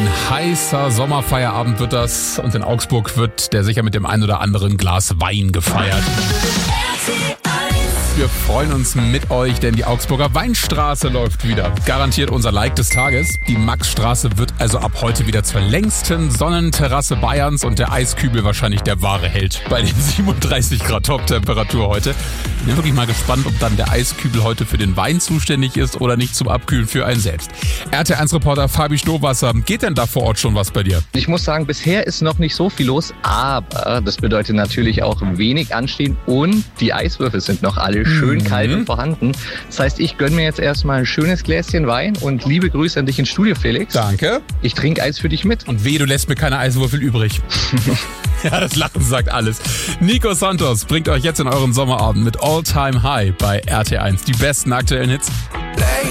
Ein heißer Sommerfeierabend wird das und in Augsburg wird der sicher mit dem ein oder anderen Glas Wein gefeiert. Wir freuen uns mit euch, denn die Augsburger Weinstraße läuft wieder. Garantiert unser Like des Tages. Die Maxstraße wird also ab heute wieder zur längsten Sonnenterrasse Bayerns und der Eiskübel wahrscheinlich der wahre Held bei den 37 Grad Top-Temperatur heute. Ich bin wirklich mal gespannt, ob dann der Eiskübel heute für den Wein zuständig ist oder nicht zum Abkühlen für einen selbst. RT1-Reporter Fabi Stowasser, geht denn da vor Ort schon was bei dir? Ich muss sagen, bisher ist noch nicht so viel los, aber das bedeutet natürlich auch wenig anstehen und die Eiswürfel sind noch alle schön kalt und vorhanden. Das heißt, ich gönne mir jetzt erstmal ein schönes Gläschen Wein und liebe Grüße an dich ins Studio, Felix. Danke. Ich trinke Eis für dich mit. Und wehe, du lässt mir keine Eiswürfel übrig. Ja, das Lachen sagt alles. Nico Santos bringt euch jetzt in euren Sommerabend mit All Time High bei RT1 die besten aktuellen Hits.